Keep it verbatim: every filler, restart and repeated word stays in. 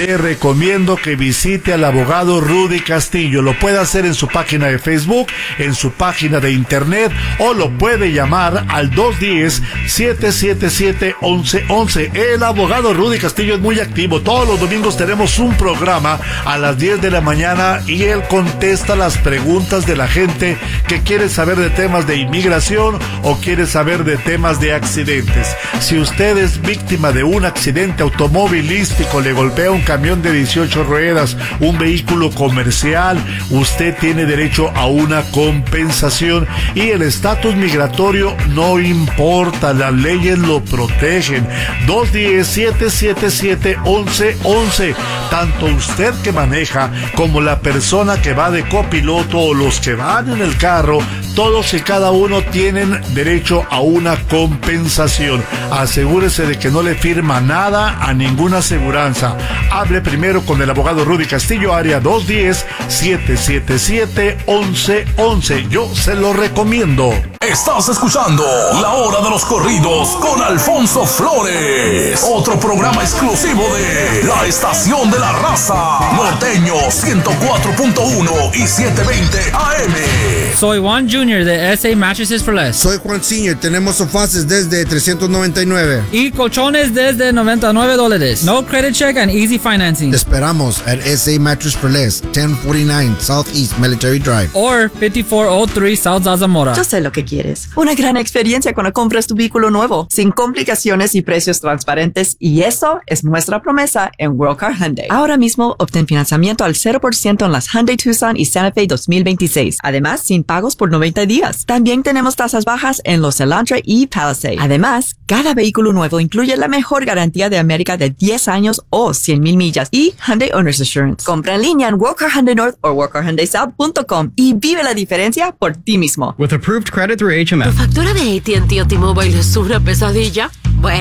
le recomiendo que visite al abogado Rudy Castillo. Lo puede hacer en su página de Facebook, en su página de internet, o lo puede llamar al dos uno cero, siete siete siete, once once. El abogado Rudy Castillo es muy activo. Todos los domingos tenemos un programa a las diez de la mañana y él contesta las preguntas de la gente que quiere saber de temas de inmigración o quiere saber de temas de accidentes. Si usted es víctima de un accidente automovilístico, le golpea un camión de dieciocho ruedas, un vehículo comercial, usted tiene derecho a una compensación y el estatus migratorio no importa, las leyes lo protegen. dos uno cero, siete siete siete, once once. Tanto usted que maneja como la persona que va de copiloto o los que van en el carro, todos y cada uno tienen derecho a una compensación. Asegúrese de que no le firma nada a ninguna aseguranza. Hable primero con el abogado Rudy Castillo, área dos uno cero, siete siete siete, once once. Yo se lo recomiendo. Estás escuchando La Hora de los Corridos con Alfonso Flores, otro programa exclusivo de La Estación de la Raza, Norteño ciento cuatro punto uno y setecientos veinte A M. Soy Juan junior de S A Mattresses for Less. Soy Juan senior, tenemos sofaces desde trescientos noventa y nueve. Y colchones desde noventa y nueve dólares. No credit check and easy financing. Te esperamos at S A Mattress for Less, ten forty-nine Southeast Military Drive. Or fifty-four oh three South Zarzamora. Yo sé lo que quieres. Una gran experiencia cuando compras tu vehículo nuevo, sin complicaciones y precios transparentes, y eso es nuestra promesa en World Car Hyundai. Ahora mismo obtén financiamiento al cero por ciento en las Hyundai Tucson y Santa Fe dos mil veintiséis. Además, sin pagos por noventa días. También tenemos tasas bajas en los Elantra y Palisade. Además, cada vehículo nuevo incluye la mejor garantía de América de diez años o cien mil millas y Hyundai Owner's Assurance. Compra en línea en World Car Hyundai North o world car hyundai south punto com y vive la diferencia por ti mismo. With approved credit through H M F. ¿Tu factura de A T and T o T-Mobile es una pesadilla? Bueno,